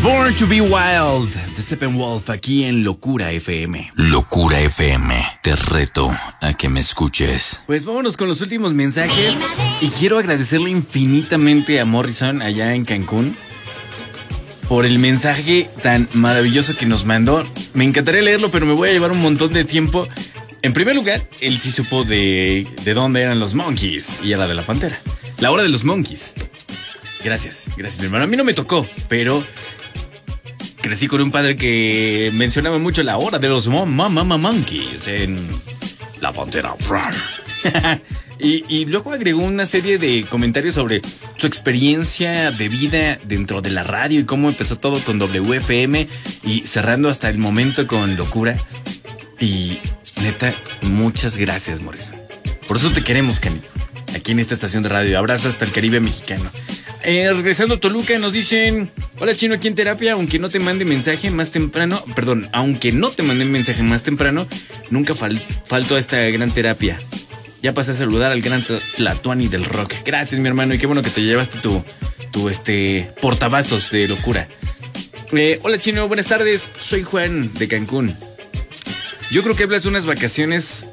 Born to be Wild de Steppenwolf aquí en Locura FM. Locura FM, te reto a que me escuches. Pues vámonos con los últimos mensajes y quiero agradecerle infinitamente a Morrison allá en Cancún por el mensaje tan maravilloso que nos mandó. Me encantaría leerlo, pero me voy a llevar un montón de tiempo. En primer lugar, él sí supo de dónde eran los Monkees y era de la Pantera. La hora de los Monkees. Gracias, mi hermano. A mí no me tocó, pero crecí con un padre que mencionaba mucho la hora de los Monkees en la Pantera. Y luego agregó una serie de comentarios sobre su experiencia de vida dentro de la radio y cómo empezó todo con WFM y cerrando hasta el momento con Locura. Y neta, muchas gracias, Morrison. Por eso te queremos, canijo, aquí en esta estación de radio. Abrazo hasta el Caribe mexicano. Regresando a Toluca, nos dicen: hola, Chino, aquí en terapia. Aunque no te mande mensaje más temprano, nunca falto a esta gran terapia. Ya pasé a saludar al gran Tlatuani del rock. Gracias, mi hermano, y qué bueno que te llevaste tu portavasos de Locura. Hola, Chino, buenas tardes. Soy Juan de Cancún. Yo creo que hablas de unas vacaciones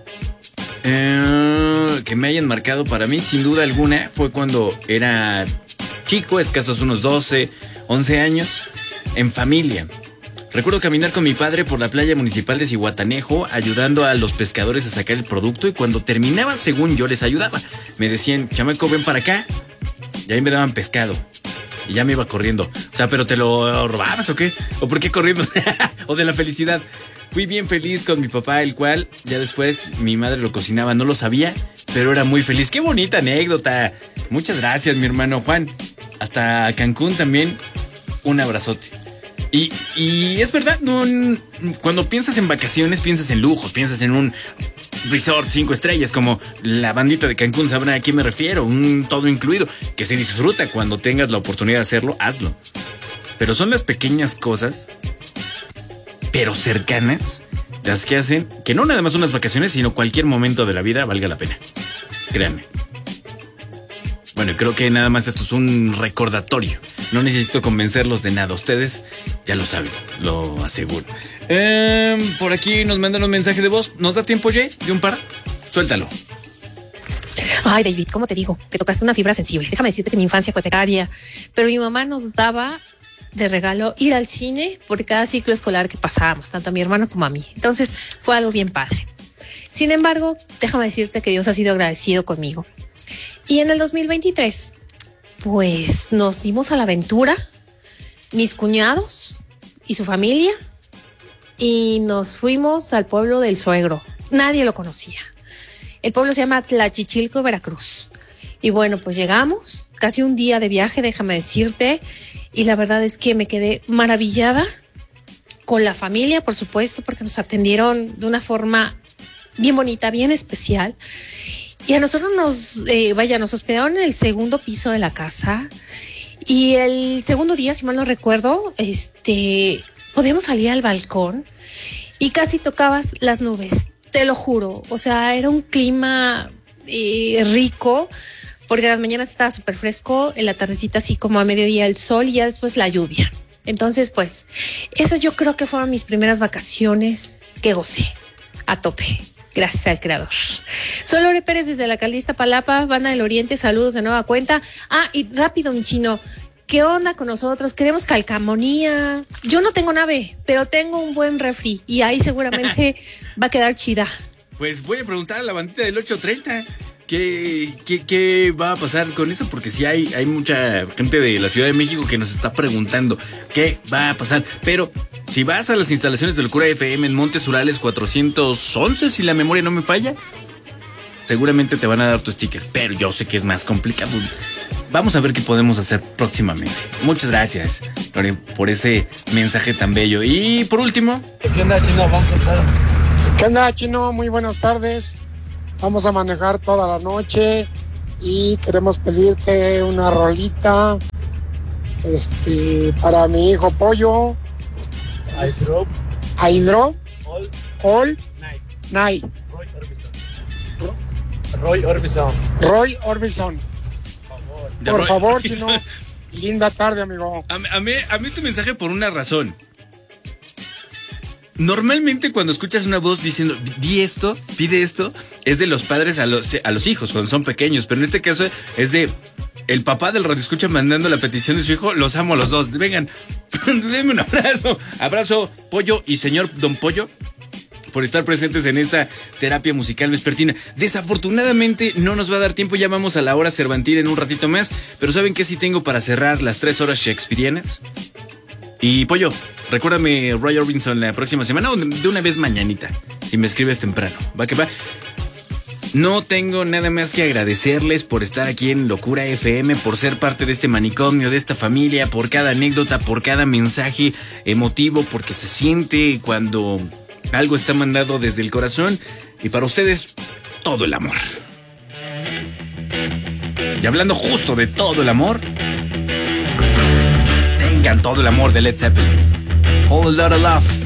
que me hayan marcado. Para mí, sin duda alguna, fue cuando era chico, escasos unos 12, 11 años, en familia. Recuerdo caminar con mi padre por la playa municipal de Zihuatanejo, ayudando a los pescadores a sacar el producto, y cuando terminaba, según yo les ayudaba, me decían: chamaco, ven para acá. Y ahí me daban pescado. Y ya me iba corriendo. O sea, ¿pero te lo robabas o qué? ¿O por qué corriendo? ¿O de la felicidad? Fui bien feliz con mi papá, el cual ya después mi madre lo cocinaba. No lo sabía, pero era muy feliz. ¡Qué bonita anécdota! Muchas gracias, mi hermano Juan. Hasta Cancún también, un abrazote. Y es verdad, cuando piensas en vacaciones, piensas en lujos, piensas en un resort 5 estrellas, como la bandita de Cancún sabrá a qué me refiero, un todo incluido, que se disfruta. Cuando tengas la oportunidad de hacerlo, hazlo. Pero son las pequeñas cosas, pero cercanas, las que hacen que no nada más unas vacaciones, sino cualquier momento de la vida valga la pena. Créanme. Bueno, creo que nada más esto es un recordatorio. No necesito convencerlos de nada. Ustedes ya lo saben, lo aseguro. Por aquí nos mandan un mensaje de voz. ¿Nos da tiempo, Jay? ¿De un par? Suéltalo. Ay, David, ¿cómo te digo? Que tocaste una fibra sensible. Déjame decirte que mi infancia fue precaria, pero mi mamá nos daba de regalo ir al cine por cada ciclo escolar que pasábamos, tanto a mi hermano como a mí. Entonces fue algo bien padre. Sin embargo, déjame decirte que Dios ha sido agradecido conmigo. Y en el 2023, pues nos dimos a la aventura, mis cuñados y su familia, y nos fuimos al pueblo del suegro. Nadie lo conocía. El pueblo se llama Tlachichilco, Veracruz. Y bueno, pues llegamos, casi un día de viaje, déjame decirte, y la verdad es que me quedé maravillada con la familia, por supuesto, porque nos atendieron de una forma bien bonita, bien especial. Y a nosotros nos hospedaron en el segundo piso de la casa. Y el segundo día, si mal no recuerdo, podíamos salir al balcón y casi tocabas las nubes, te lo juro. O sea, era un clima rico, porque en las mañanas estaba súper fresco, en la tardecita así como a mediodía el sol y ya después la lluvia. Entonces, pues, eso yo creo que fueron mis primeras vacaciones que gocé a tope. Gracias al creador. Soy Lore Pérez desde la alcaldía Iztapalapa, Banda del Oriente, saludos de nueva cuenta. Y rápido, mi Chino, ¿qué onda con nosotros? Queremos calcamonía. Yo no tengo nave, pero tengo un buen refri y ahí seguramente va a quedar chida. Pues voy a preguntar a la bandita del 830 ¿qué va a pasar con eso? Porque sí hay mucha gente de la Ciudad de México que nos está preguntando qué va a pasar. Pero si vas a las instalaciones del Locura FM en Montes Urales 411, si la memoria no me falla, seguramente te van a dar tu sticker. Pero yo sé que es más complicado. Vamos a ver qué podemos hacer próximamente. Muchas gracias, Lore, por ese mensaje tan bello. Y por último, ¿qué onda, Chino? Vamos a empezar. ¿Qué onda, Chino? Muy buenas tardes. Vamos a manejar toda la noche y queremos pedirte una rolita para mi hijo Pollo. I drop all night. Roy Orbison. Por favor, Chino. Linda tarde, amigo. A mí este mensaje por una razón. Normalmente cuando escuchas una voz diciendo, di esto, pide esto, es de los padres a los hijos cuando son pequeños. Pero en este caso es de el papá del radioescucha mandando la petición de su hijo. Los amo a los dos. Vengan, denme un abrazo. Abrazo, Pollo y señor Don Pollo, por estar presentes en esta terapia musical vespertina. Desafortunadamente no nos va a dar tiempo, ya vamos a la hora cervantina en un ratito más, pero ¿saben qué sí tengo para cerrar las 3 horas shakespearianas? Y Pollo, recuérdame Roy Orbison la próxima semana o de una vez mañanita, si me escribes temprano. Va que va. No tengo nada más que agradecerles por estar aquí en Locura FM, por ser parte de este manicomio, de esta familia, por cada anécdota, por cada mensaje emotivo, porque se siente cuando algo está mandado desde el corazón, y para ustedes, todo el amor. Y hablando justo de todo el amor, tengan todo el amor de Led Zeppelin. Whole Lotta Love.